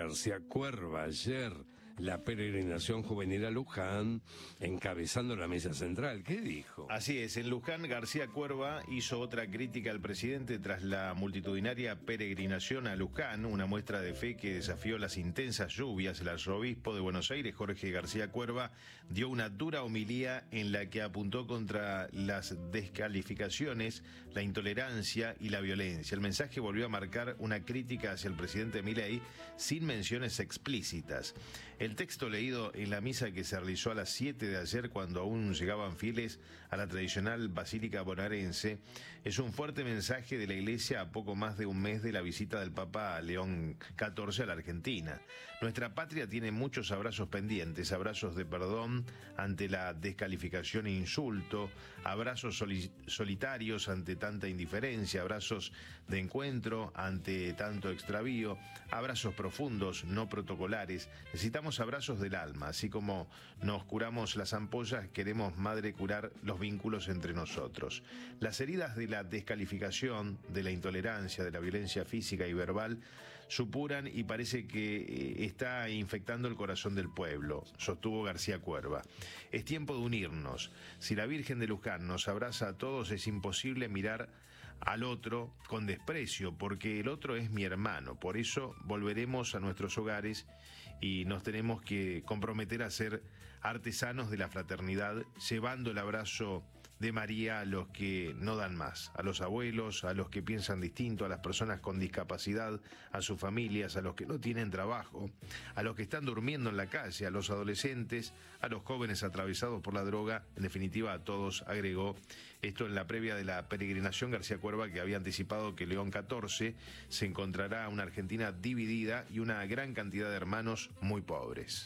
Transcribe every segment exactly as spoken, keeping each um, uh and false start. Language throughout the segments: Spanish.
García Cuerva ayer la peregrinación juvenil a Luján, encabezando la mesa central. ¿Qué dijo? Así es, en Luján García Cuerva hizo otra crítica al presidente tras la multitudinaria peregrinación a Luján, una muestra de fe que desafió las intensas lluvias. El arzobispo de Buenos Aires, Jorge García Cuerva, dio una dura homilía en la que apuntó contra las descalificaciones, la intolerancia y la violencia. El mensaje volvió a marcar una crítica hacia el presidente Milei sin menciones explícitas. El texto leído en la misa que se realizó a las siete de ayer, cuando aún llegaban fieles a la tradicional Basílica Bonaerense, es un fuerte mensaje de la Iglesia a poco más de un mes de la visita del Papa León catorce a la Argentina. Nuestra patria tiene muchos abrazos pendientes, abrazos de perdón ante la descalificación e insulto, abrazos soli- solitarios ante tanta indiferencia, abrazos de encuentro ante tanto extravío, abrazos profundos, no protocolares. Necesitamos abrazos del alma, así como nos curamos las ampollas, queremos, Madre, curar los vínculos entre nosotros. Las heridas de la descalificación, de la intolerancia, de la violencia física y verbal supuran y parece que está infectando el corazón del pueblo, sostuvo García Cuerva. Es tiempo de unirnos. Si la Virgen de Luján nos abraza a todos, es imposible mirar al otro con desprecio, porque el otro es mi hermano. Por eso volveremos a nuestros hogares y nos tenemos que comprometer a ser artesanos de la fraternidad, llevando el abrazo de María a los que no dan más, a los abuelos, a los que piensan distinto, a las personas con discapacidad, a sus familias, a los que no tienen trabajo, a los que están durmiendo en la calle, a los adolescentes, a los jóvenes atravesados por la droga, en definitiva a todos, agregó. Esto en la previa de la peregrinación García Cuerva, que había anticipado que León catorce se encontrará una Argentina dividida y una gran cantidad de hermanos muy pobres.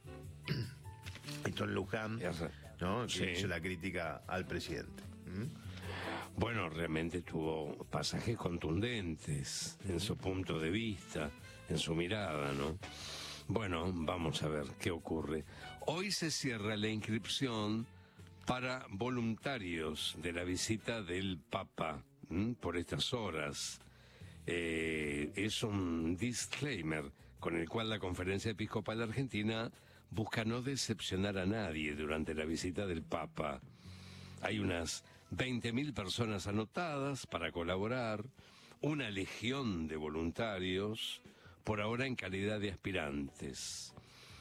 Esto en Luján, ¿no? Que Sí. hizo la crítica al presidente. ¿Mm? Bueno, realmente tuvo pasajes contundentes en su punto de vista, en su mirada, ¿no? Bueno, vamos a ver qué ocurre. Hoy se cierra la inscripción para voluntarios de la visita del Papa, ¿m? Por estas horas. Eh, es un disclaimer con el cual la Conferencia Episcopal Argentina busca no decepcionar a nadie durante la visita del Papa. Hay unas veinte mil personas anotadas para colaborar, una legión de voluntarios, por ahora en calidad de aspirantes.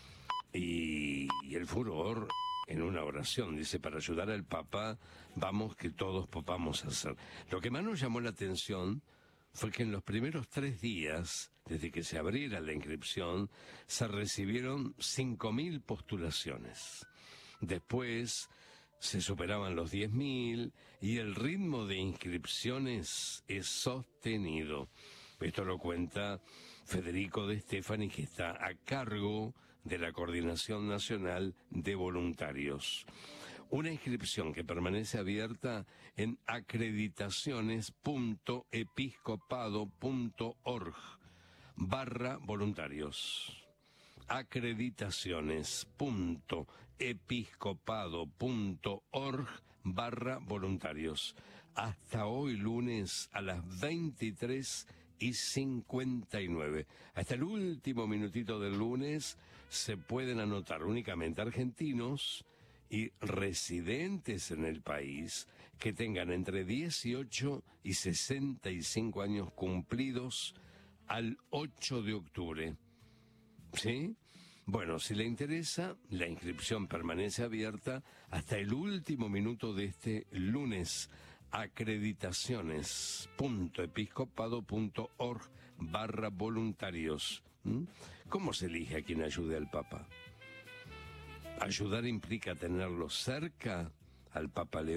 Y, y el furor en una oración, dice, para ayudar al Papa, vamos que todos podamos hacer. Lo que más nos llamó la atención fue que en los primeros tres días, desde que se abriera la inscripción, se recibieron cinco mil postulaciones. Después se superaban los diez mil y el ritmo de inscripciones es sostenido. Esto lo cuenta Federico De Stefani, que está a cargo de la Coordinación Nacional de Voluntarios. Una inscripción que permanece abierta en acreditaciones punto episcopado punto org barra voluntarios. acreditaciones punto episcopado punto org barra voluntarios. Hasta hoy lunes a las veintitrés y cincuenta y nueve. Hasta el último minutito del lunes se pueden anotar únicamente argentinos y residentes en el país que tengan entre dieciocho y sesenta y cinco años cumplidos al ocho de octubre. ¿Sí? Bueno, si le interesa, la inscripción permanece abierta hasta el último minuto de este lunes. acreditaciones punto episcopado punto org barra voluntarios. ¿Mm? ¿Cómo se elige a quien ayude al Papa? Ayudar implica tenerlo cerca al Papa León.